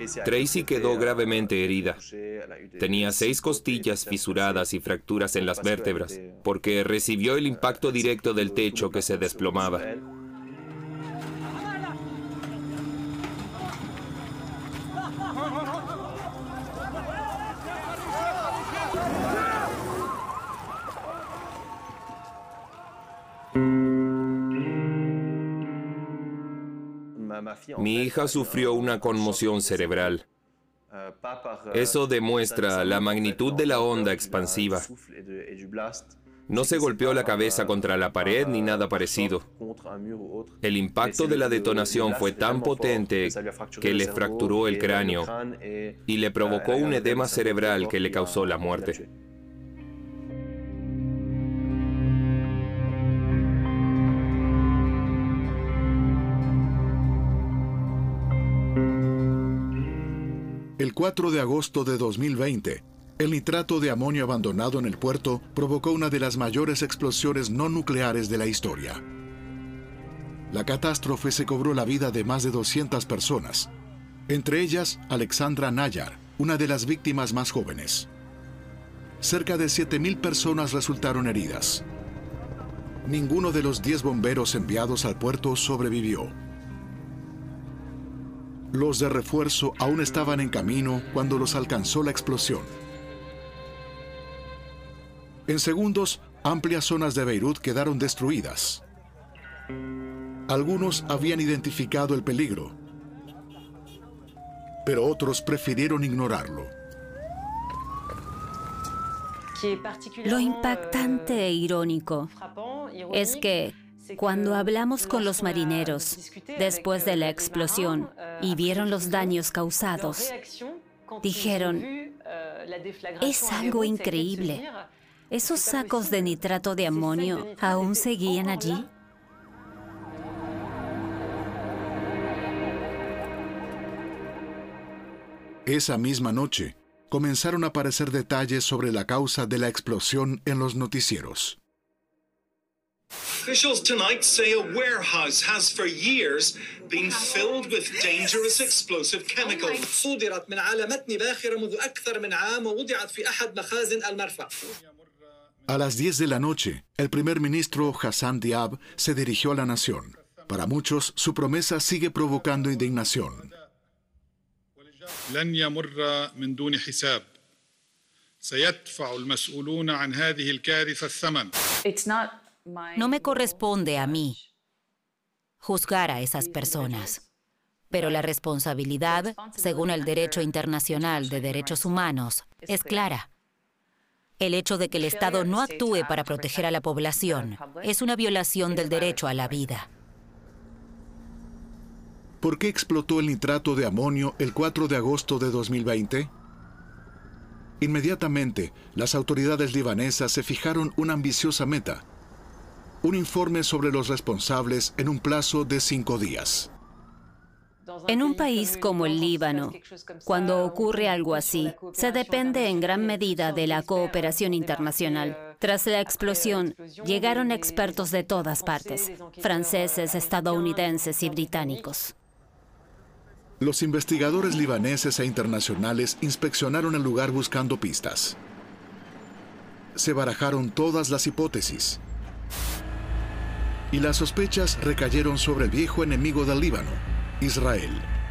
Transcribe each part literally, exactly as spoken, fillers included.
Tracy quedó gravemente herida. Tenía seis costillas fisuradas y fracturas en las vértebras, porque recibió el impacto directo del techo que se desplomaba. Mi hija sufrió una conmoción cerebral. Eso demuestra la magnitud de la onda expansiva. No se golpeó la cabeza contra la pared ni nada parecido. El impacto de la detonación fue tan potente que le fracturó el cráneo y le provocó un edema cerebral que le causó la muerte. El cuatro de agosto de dos mil veinte, el nitrato de amonio abandonado en el puerto provocó una de las mayores explosiones no nucleares de la historia. La catástrofe se cobró la vida de más de doscientas personas, entre ellas Alexandra Nayar, una de las víctimas más jóvenes. Cerca de siete mil personas resultaron heridas. Ninguno de los diez bomberos enviados al puerto sobrevivió. Los de refuerzo aún estaban en camino cuando los alcanzó la explosión. En segundos, amplias zonas de Beirut quedaron destruidas. Algunos habían identificado el peligro, pero otros prefirieron ignorarlo. Lo impactante e irónico es que cuando hablamos con los marineros después de la explosión y vieron los daños causados, dijeron, es algo increíble. ¿Esos sacos de nitrato de amonio aún seguían allí? Esa misma noche, comenzaron a aparecer detalles sobre la causa de la explosión en los noticieros. Officials tonight say a warehouse has for years been filled with dangerous explosive chemicals. صُدرت من على متن باخرة منذ أكثر من عام ووضعت في أحد مخازن المرفأ. A las diez de la noche, el primer ministro Hassan Diab se dirigió a la nación. Para muchos, su promesa sigue provocando indignación. لن يمر من دون حساب. سيدفع المسؤولون عن هذه الكارثة الثمن. No me corresponde a mí juzgar a esas personas, pero la responsabilidad, según el derecho internacional de derechos humanos, es clara. El hecho de que el Estado no actúe para proteger a la población es una violación del derecho a la vida. ¿Por qué explotó el nitrato de amonio el cuatro de agosto de dos mil veinte? Inmediatamente, las autoridades libanesas se fijaron una ambiciosa meta: un informe sobre los responsables en un plazo de cinco días. En un país como el Líbano, cuando ocurre algo así, se depende en gran medida de la cooperación internacional. Tras la explosión, llegaron expertos de todas partes, franceses, estadounidenses y británicos. Los investigadores libaneses e internacionales inspeccionaron el lugar buscando pistas. Se barajaron todas las hipótesis. Y las sospechas recayeron sobre el viejo enemigo del Líbano, Israel.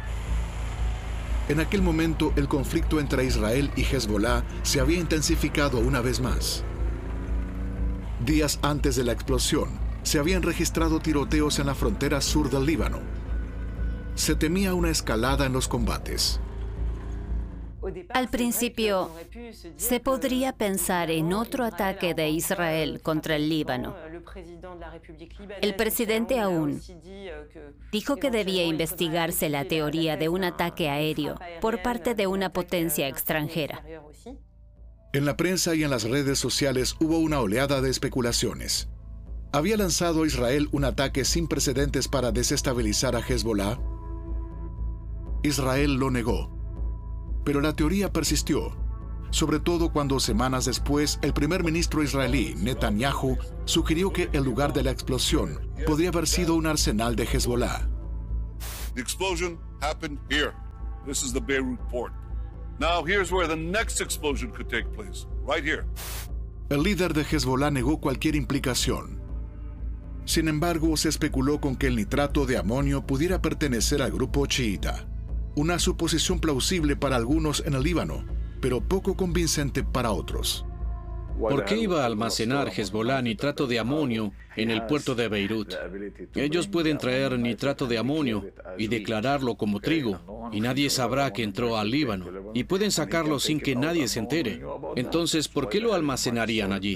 En aquel momento, el conflicto entre Israel y Hezbollah se había intensificado una vez más. Días antes de la explosión, se habían registrado tiroteos en la frontera sur del Líbano. Se temía una escalada en los combates. Al principio, se podría pensar en otro ataque de Israel contra el Líbano. El presidente Aoun dijo que debía investigarse la teoría de un ataque aéreo por parte de una potencia extranjera. En la prensa y en las redes sociales hubo una oleada de especulaciones. ¿Había lanzado Israel un ataque sin precedentes para desestabilizar a Hezbollah? Israel lo negó. Pero la teoría persistió, sobre todo cuando semanas después el primer ministro israelí, Netanyahu, sugirió que el lugar de la explosión podría haber sido un arsenal de Hezbollah. The explosion happened here. This is the Beirut port. Now here's where the next explosion could take place, right here. El líder de Hezbollah negó cualquier implicación. Sin embargo, se especuló con que el nitrato de amonio pudiera pertenecer al grupo chiita. Una suposición plausible para algunos en el Líbano, pero poco convincente para otros. ¿Por qué iba a almacenar Hezbollah nitrato de amonio en el puerto de Beirut? Ellos pueden traer nitrato de amonio y declararlo como trigo, y nadie sabrá que entró al Líbano, y pueden sacarlo sin que nadie se entere. Entonces, ¿por qué lo almacenarían allí?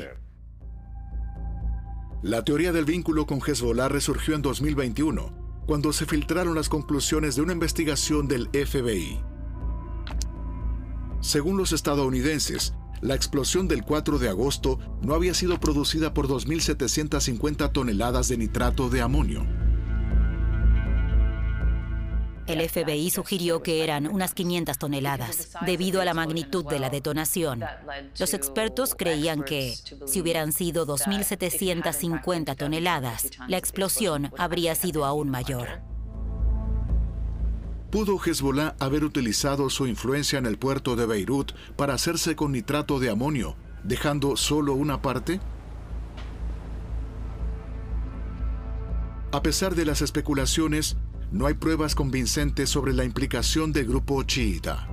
La teoría del vínculo con Hezbollah resurgió en dos mil veintiuno, cuando se filtraron las conclusiones de una investigación del F B I. Según los estadounidenses, la explosión del cuatro de agosto no había sido producida por dos mil setecientas cincuenta toneladas de nitrato de amonio. El F B I sugirió que eran unas quinientas toneladas, debido a la magnitud de la detonación. Los expertos creían que, si hubieran sido dos mil setecientas cincuenta toneladas, la explosión habría sido aún mayor. ¿Pudo Hezbollah haber utilizado su influencia en el puerto de Beirut para hacerse con nitrato de amonio, dejando solo una parte? A pesar de las especulaciones, no hay pruebas convincentes sobre la implicación del grupo chiita.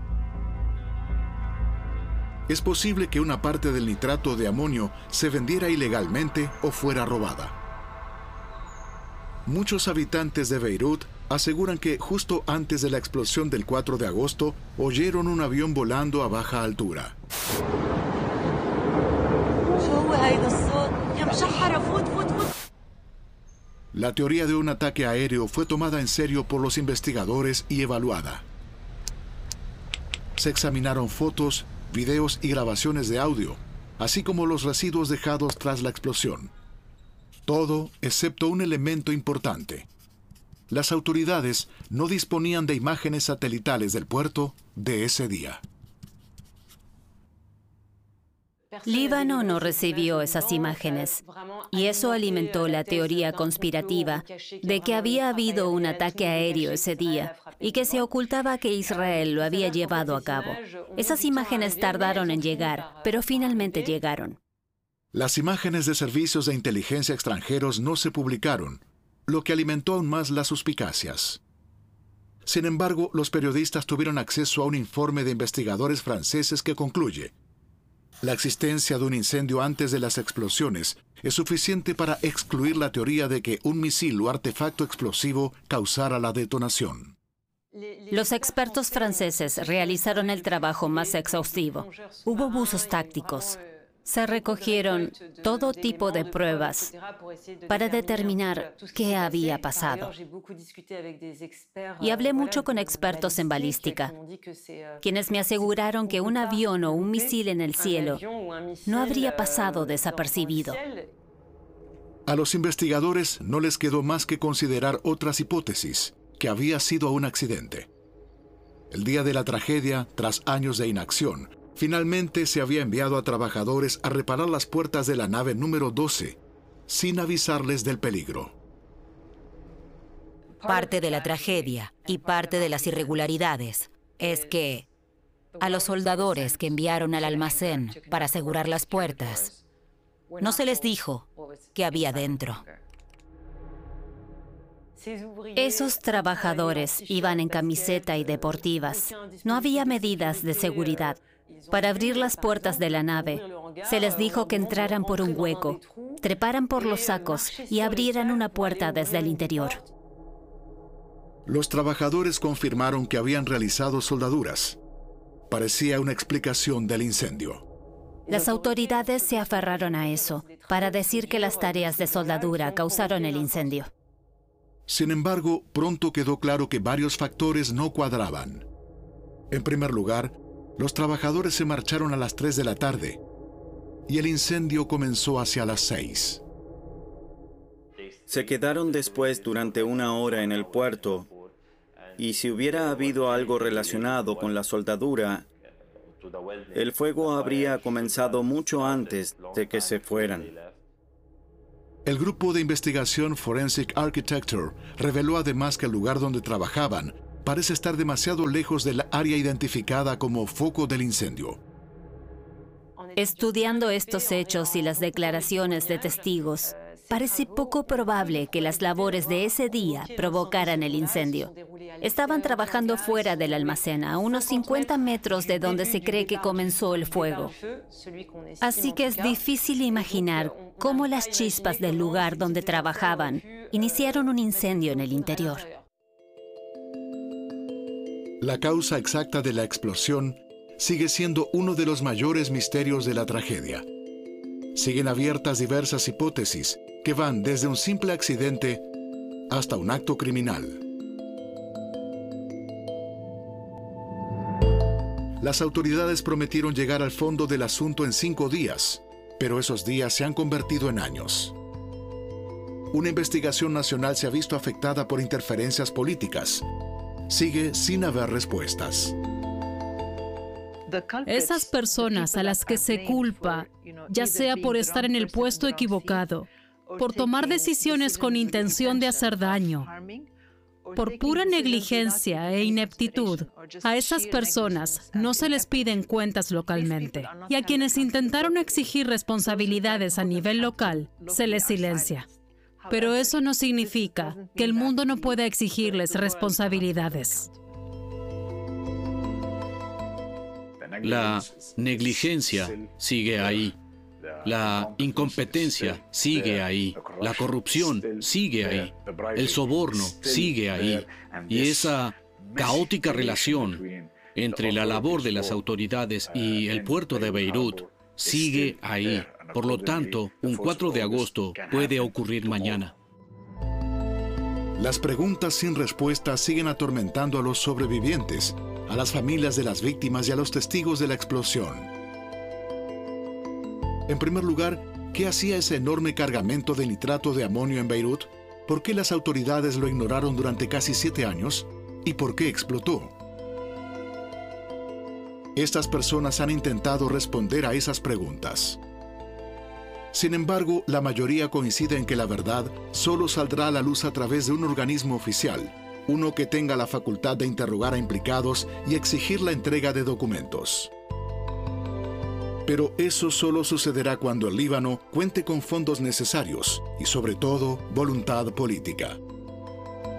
Es posible que una parte del nitrato de amonio se vendiera ilegalmente o fuera robada. Muchos habitantes de Beirut aseguran que justo antes de la explosión del cuatro de agosto oyeron un avión volando a baja altura. La teoría de un ataque aéreo fue tomada en serio por los investigadores y evaluada. Se examinaron fotos, videos y grabaciones de audio, así como los residuos dejados tras la explosión. Todo excepto un elemento importante. Las autoridades no disponían de imágenes satelitales del puerto de ese día. Líbano no recibió esas imágenes, y eso alimentó la teoría conspirativa de que había habido un ataque aéreo ese día y que se ocultaba que Israel lo había llevado a cabo. Esas imágenes tardaron en llegar, pero finalmente llegaron. Las imágenes de servicios de inteligencia extranjeros no se publicaron, lo que alimentó aún más las suspicacias. Sin embargo, los periodistas tuvieron acceso a un informe de investigadores franceses que concluye: la existencia de un incendio antes de las explosiones es suficiente para excluir la teoría de que un misil o artefacto explosivo causara la detonación. Los expertos franceses realizaron el trabajo más exhaustivo. Hubo buzos tácticos. Se recogieron todo tipo de pruebas para determinar qué había pasado. Y hablé mucho con expertos en balística, quienes me aseguraron que un avión o un misil en el cielo no habría pasado desapercibido. A los investigadores no les quedó más que considerar otras hipótesis, que había sido un accidente. El día de la tragedia, tras años de inacción, finalmente se había enviado a trabajadores a reparar las puertas de la nave número doce, sin avisarles del peligro. Parte de la tragedia y parte de las irregularidades es que a los soldadores que enviaron al almacén para asegurar las puertas, no se les dijo qué había dentro. Esos trabajadores iban en camiseta y deportivas. No había medidas de seguridad. Para abrir las puertas de la nave, se les dijo que entraran por un hueco, treparan por los sacos y abrieran una puerta desde el interior. Los trabajadores confirmaron que habían realizado soldaduras. Parecía una explicación del incendio. Las autoridades se aferraron a eso para decir que las tareas de soldadura causaron el incendio. Sin embargo, pronto quedó claro que varios factores no cuadraban. En primer lugar, los trabajadores se marcharon a las tres de la tarde y el incendio comenzó hacia las seis. Se quedaron después durante una hora en el puerto y si hubiera habido algo relacionado con la soldadura, el fuego habría comenzado mucho antes de que se fueran. El grupo de investigación Forensic Architecture reveló además que el lugar donde trabajaban parece estar demasiado lejos del área identificada como foco del incendio. Estudiando estos hechos y las declaraciones de testigos, parece poco probable que las labores de ese día provocaran el incendio. Estaban trabajando fuera del almacén, a unos cincuenta metros de donde se cree que comenzó el fuego. Así que es difícil imaginar cómo las chispas del lugar donde trabajaban iniciaron un incendio en el interior. La causa exacta de la explosión sigue siendo uno de los mayores misterios de la tragedia. Siguen abiertas diversas hipótesis que van desde un simple accidente hasta un acto criminal. Las autoridades prometieron llegar al fondo del asunto en cinco días, pero esos días se han convertido en años. Una investigación nacional se ha visto afectada por interferencias políticas. Sigue sin haber respuestas. Esas personas a las que se culpa, ya sea por estar en el puesto equivocado, por tomar decisiones con intención de hacer daño, por pura negligencia e ineptitud, a esas personas no se les piden cuentas localmente. Y a quienes intentaron exigir responsabilidades a nivel local, se les silencia. Pero eso no significa que el mundo no pueda exigirles responsabilidades. La negligencia sigue ahí. La incompetencia sigue ahí. La corrupción sigue ahí. El soborno sigue ahí. Y esa caótica relación entre la labor de las autoridades y el puerto de Beirut sigue ahí. Por lo tanto, un cuatro de agosto puede ocurrir mañana. Las preguntas sin respuesta siguen atormentando a los sobrevivientes, a las familias de las víctimas y a los testigos de la explosión. En primer lugar, ¿qué hacía ese enorme cargamento de nitrato de amonio en Beirut? ¿Por qué las autoridades lo ignoraron durante casi siete años? ¿Y por qué explotó? Estas personas han intentado responder a esas preguntas. Sin embargo, la mayoría coincide en que la verdad solo saldrá a la luz a través de un organismo oficial, uno que tenga la facultad de interrogar a implicados y exigir la entrega de documentos. Pero eso solo sucederá cuando el Líbano cuente con fondos necesarios y, sobre todo, voluntad política.